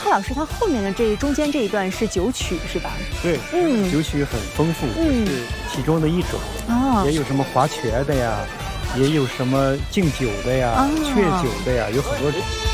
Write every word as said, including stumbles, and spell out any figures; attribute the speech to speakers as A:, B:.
A: 柯老师他后面的这中间这一段是酒曲是吧？
B: 对，嗯，酒曲很丰富，嗯，是其中的一种。哦，也有什么划拳的呀，也有什么敬酒的呀、哦、劝酒的呀，有很多种。